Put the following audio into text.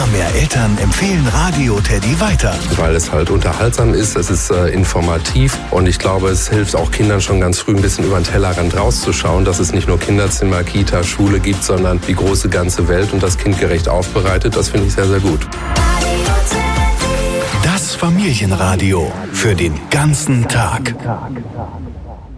Immer mehr Eltern empfehlen Radio Teddy weiter. Weil es halt unterhaltsam ist, es ist informativ und ich glaube, es hilft auch Kindern schon ganz früh ein bisschen über den Tellerrand rauszuschauen, dass es nicht nur Kinderzimmer, Kita, Schule gibt, sondern die große ganze Welt und das kindgerecht aufbereitet. Das finde ich sehr, sehr gut. Das Familienradio für den ganzen Tag.